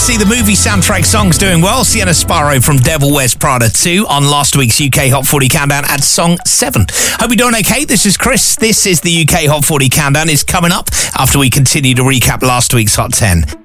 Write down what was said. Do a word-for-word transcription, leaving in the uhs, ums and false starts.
see the movie soundtrack songs doing well. Sienna Sparrow from Devil Wears Prada two on last week's U K Hot forty Countdown at song seven. Hope you're doing okay. This is Chris. This is the U K Hot forty Countdown. Is coming up after we continue to recap last week's Hot ten.